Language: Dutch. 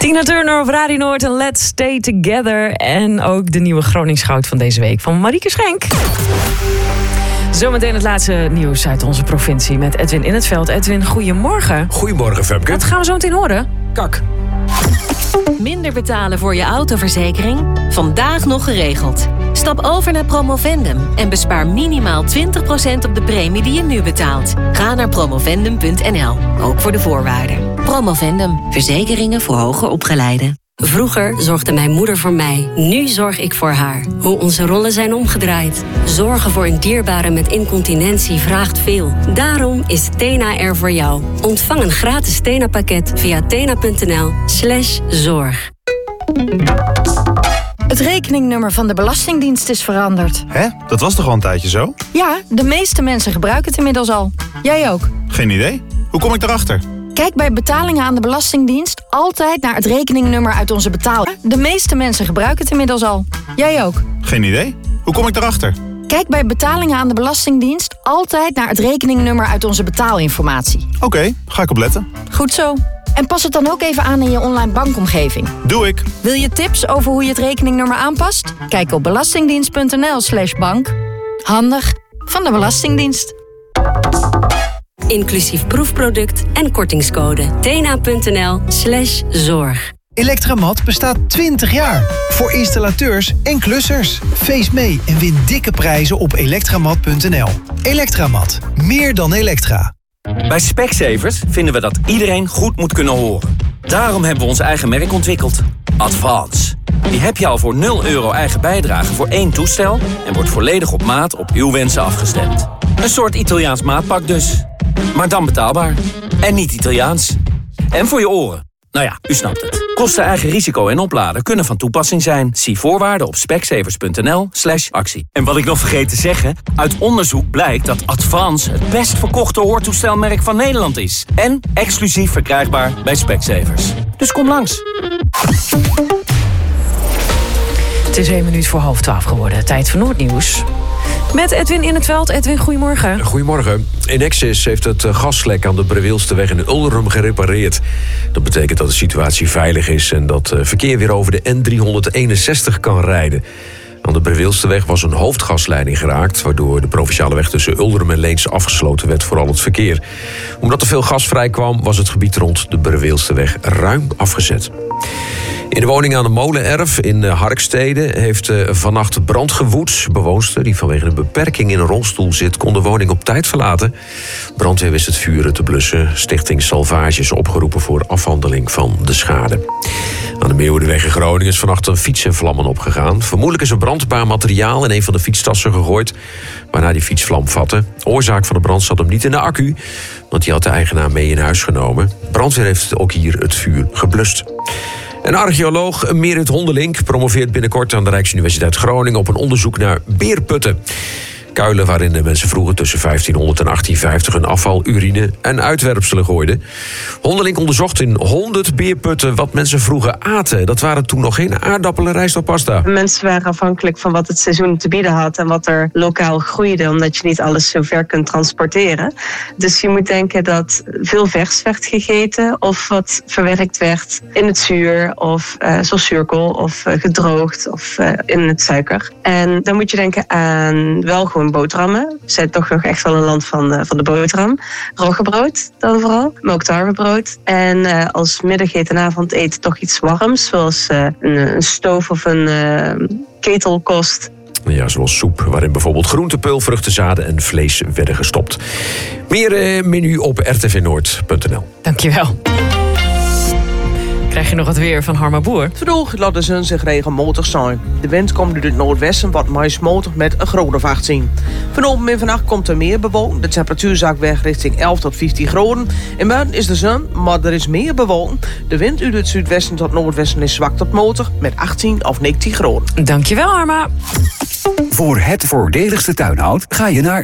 Tina Turner op Radio Noord en Let's Stay Together. En ook de nieuwe Groningsgoud van deze week van Marieke Schenk. Zometeen het laatste nieuws uit onze provincie met Edwin in het veld. Edwin, goedemorgen. Goedemorgen, Femke. Wat gaan we zo meteen horen? Kak. Minder betalen voor je autoverzekering? Vandaag nog geregeld. Stap over naar Promovendum en bespaar minimaal 20% op de premie die je nu betaalt. Ga naar promovendum.nl, ook voor de voorwaarden. Promovendum, verzekeringen voor hoger opgeleiden. Vroeger zorgde mijn moeder voor mij, nu zorg ik voor haar. Hoe onze rollen zijn omgedraaid. Zorgen voor een dierbare met incontinentie vraagt veel. Daarom is Tena er voor jou. Ontvang een gratis Tena-pakket via tena.nl/zorg. Het rekeningnummer van de Belastingdienst is veranderd. Hè? Dat was toch al een tijdje zo? Ja, de meeste mensen gebruiken het inmiddels al. Jij ook. Geen idee. Hoe kom ik erachter? Kijk bij betalingen aan de Belastingdienst altijd naar het rekeningnummer uit onze betaling. De meeste mensen gebruiken het inmiddels al. Jij ook. Geen idee. Hoe kom ik erachter? Kijk bij betalingen aan de Belastingdienst altijd naar het rekeningnummer uit onze betaalinformatie. Oké, ga ik opletten. Goed zo. En pas het dan ook even aan in je online bankomgeving. Doe ik. Wil je tips over hoe je het rekeningnummer aanpast? Kijk op belastingdienst.nl/bank. Handig van de Belastingdienst. Inclusief proefproduct en kortingscode. tena.nl/zorg. Electramat bestaat 20 jaar. Voor installateurs en klussers. Feest mee en win dikke prijzen op elektramat.nl. Electramat. Meer dan Elektra. Bij Specsavers vinden we dat iedereen goed moet kunnen horen. Daarom hebben we ons eigen merk ontwikkeld. Advance. Die heb je al voor €0 eigen bijdrage voor 1 toestel... en wordt volledig op maat op uw wensen afgestemd. Een soort Italiaans maatpak dus. Maar dan betaalbaar. En niet Italiaans. En voor je oren. Nou ja, u snapt het. Kosten, eigen risico en opladen kunnen van toepassing zijn. Zie voorwaarden op specsavers.nl/actie. En wat ik nog vergeet te zeggen... uit onderzoek blijkt dat Advance het best verkochte hoortoestelmerk van Nederland is. En exclusief verkrijgbaar bij Specsavers. Dus kom langs. Het is 11:01 geworden. Tijd voor Noordnieuws. Met Edwin in het veld. Edwin, goedemorgen. Goedemorgen. Enexis heeft het gaslek aan de Brewielsteweg in Ulrum gerepareerd. Dat betekent dat de situatie veilig is en dat verkeer weer over de N361 kan rijden. Aan de Brewielsteweg was een hoofdgasleiding geraakt... waardoor de provinciale weg tussen Ulrum en Leens afgesloten werd voor al het verkeer. Omdat er veel gas vrijkwam, was het gebied rond de Brewielsteweg ruim afgezet. In de woning aan de Molenerf in Harkstede heeft vannacht brand gewoed. Bewoonster die vanwege een beperking in een rolstoel zit... kon de woning op tijd verlaten. Brandweer wist het vuren te blussen. Stichting Salvage is opgeroepen voor afhandeling van de schade. Aan de Meeuwenweg in Groningen is vannacht een fiets in vlammen opgegaan. Vermoedelijk is er brandbaar materiaal in een van de fietstassen gegooid... waarna die fiets vlam vatte. Oorzaak van de brand zat hem niet in de accu... want die had de eigenaar mee in huis genomen. Brandweer heeft ook hier het vuur geblust. En archeoloog Merit Hondelink promoveert binnenkort aan de Rijksuniversiteit Groningen... op een onderzoek naar beerputten. Kuilen waarin de mensen vroeger tussen 1500 en 1850... hun afval, urine en uitwerpselen gooiden. Hondelink onderzocht in 100 beerputten wat mensen vroeger aten. Dat waren toen nog geen aardappelen, rijst of pasta. Mensen waren afhankelijk van wat het seizoen te bieden had... en wat er lokaal groeide, omdat je niet alles zo ver kunt transporteren. Dus je moet denken dat veel vers werd gegeten... of wat verwerkt werd in het zuur, of zoals zuurkool... of gedroogd, of in het suiker. En dan moet je denken aan wel gewoon boterhammen. We zijn toch nog echt wel een land van de boterham. Roggebrood dan vooral, maar ook tarwebrood. En als middageten en avondeten toch iets warms, zoals een stoof of een ketelkost. Ja, zoals soep, waarin bijvoorbeeld groente, peulvruchtenzaden en vlees werden gestopt. Meer menu op rtvnoord.nl. Dankjewel. Krijg je nog het weer van Harma Boer? Vandaag laat de zon zich regelmatig zijn. De wind komt uit het noordwesten wat meesmotig met een grote vacht zien. Vanavond en vannacht komt er meer bewolking. De temperatuur zakt weg richting 11 tot 15 graden. In buiten is de zon, maar er is meer bewolking. De wind uit het zuidwesten tot noordwesten is zwak tot matig met 18 of 19 graden. Dankjewel, Harma. Voor het voordeligste tuinhout ga je naar